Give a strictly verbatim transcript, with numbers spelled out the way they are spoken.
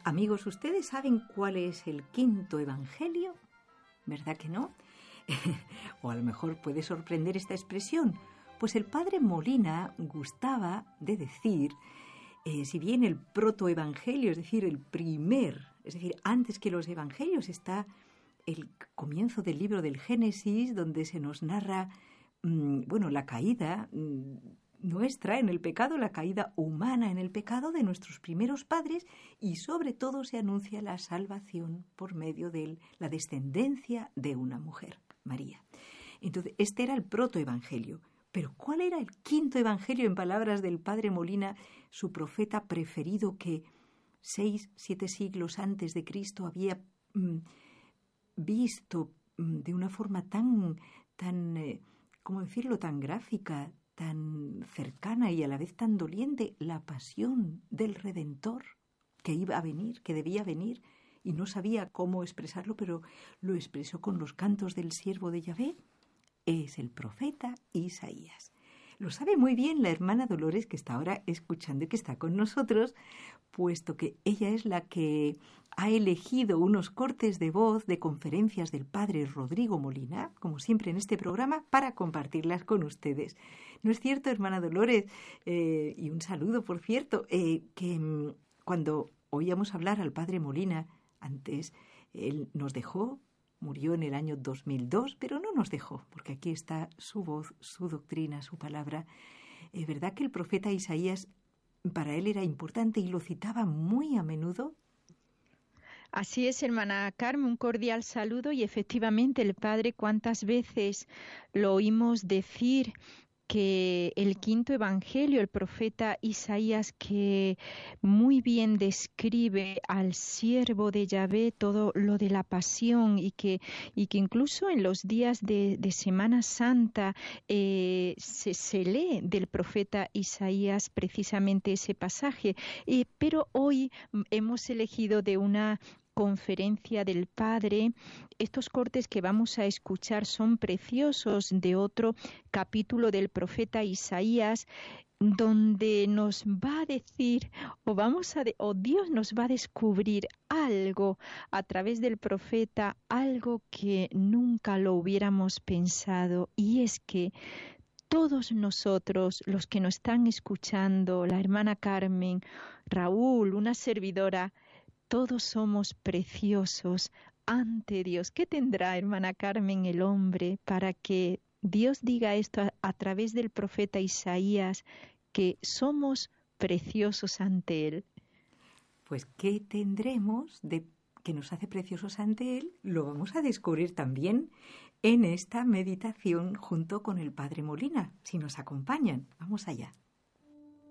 Amigos, ¿ustedes saben cuál es el quinto evangelio? ¿Verdad que no? O a lo mejor puede sorprender esta expresión, pues el padre Molina gustaba de decir, eh, si bien el protoevangelio, es decir, el primer, es decir, antes que los evangelios está el comienzo del libro del Génesis, donde se nos narra, mmm, bueno, la caída mmm, nuestra en el pecado, la caída humana en el pecado de nuestros primeros padres, y sobre todo se anuncia la salvación por medio de la descendencia de una mujer, María. Entonces, este era el protoevangelio. Pero ¿cuál era el quinto evangelio, en palabras del padre Molina, su profeta preferido, que seis, siete siglos antes de Cristo había mmm, visto mmm, de una forma tan, tan eh, ¿cómo decirlo?, tan gráfica, tan cercana y a la vez tan doliente, la pasión del Redentor que iba a venir, que debía venir, y no sabía cómo expresarlo, pero lo expresó con los cantos del siervo de Yahvé? Es el profeta Isaías. Lo sabe muy bien la hermana Dolores, que está ahora escuchando y que está con nosotros, puesto que ella es la que ha elegido unos cortes de voz de conferencias del padre Rodrigo Molina, como siempre en este programa, para compartirlas con ustedes. ¿No es cierto, hermana Dolores? Eh, y un saludo, por cierto, eh, que mmm, cuando oíamos hablar al padre Molina, antes él nos dejó, murió en el año dos mil dos, pero no nos dejó, porque aquí está su voz, su doctrina, su palabra. ¿Es verdad que el profeta Isaías para él era importante y lo citaba muy a menudo? Así es, hermana Carmen, un cordial saludo, y efectivamente el Padre, cuántas veces lo oímos decir que el quinto evangelio, el profeta Isaías, que muy bien describe al siervo de Yahvé, todo lo de la pasión, y que, y que incluso en los días de, de Semana Santa eh, se, se lee del profeta Isaías precisamente ese pasaje. Eh, pero hoy hemos elegido de una conferencia del Padre. Estos cortes que vamos a escuchar son preciosos de otro capítulo del profeta Isaías, donde nos va a decir, o vamos a de, o Dios nos va a descubrir algo a través del profeta, algo que nunca lo hubiéramos pensado, y es que todos nosotros, los que nos están escuchando, la hermana Carmen, Raúl, una servidora, todos somos preciosos ante Dios. ¿Qué tendrá, hermana Carmen, el hombre para que Dios diga esto a, a través del profeta Isaías, que somos preciosos ante Él? Pues, ¿qué tendremos de que nos hace preciosos ante Él? Lo vamos a descubrir también en esta meditación junto con el padre Molina, si nos acompañan. Vamos allá.